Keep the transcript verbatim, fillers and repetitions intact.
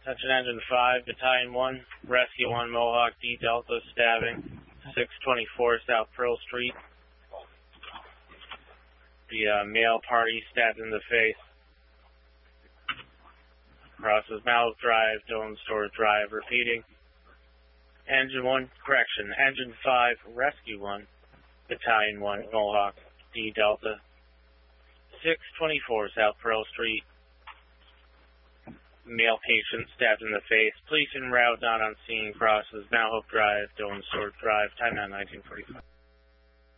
Attention Engine five, Battalion one, Rescue one, Mohawk D Delta, stabbing, six twenty-four South Pearl Street. The uh, male party stabbed in the face. Crosses Malibu Drive, Dillon Store Drive, repeating. Engine one, correction, Engine five, Rescue one, Battalion one, Mohawk D Delta, six twenty-four South Pearl Street. Male patient stabbed in the face. Police en route, not on scene. Crosses Mount Hope Drive, Dillon Store Drive. Time now nineteen forty-five.